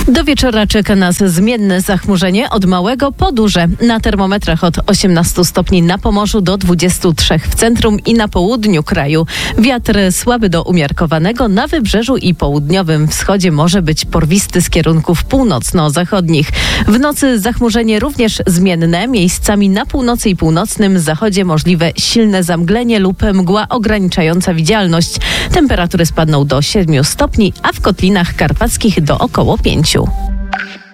Do wieczora czeka nas zmienne zachmurzenie od małego po duże. Na termometrach od 18 stopni na Pomorzu do 23 w centrum i na południu kraju. Wiatr słaby do umiarkowanego, na wybrzeżu i południowym wschodzie może być porwisty z kierunków północno-zachodnich. W nocy zachmurzenie również zmienne, miejscami na północy i północnym zachodzie możliwe silne zamglenie lub mgła ograniczająca widzialność. Temperatury spadną do 7 stopni, a w kotlinach karpackich do około 5.